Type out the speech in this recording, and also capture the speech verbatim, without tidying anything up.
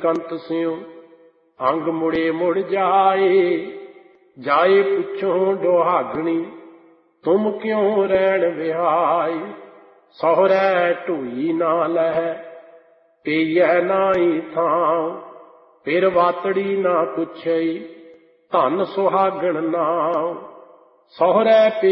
कंत स्यों अंग मुड़े मुड़ जाए। जाए पुछो डोहागणी तुम क्यों रैण विहाय। सहुरै ढोई ना लह पेय नाई थां फिर वातड़ी ना पुछई धन सुहागण नाम। सहुरै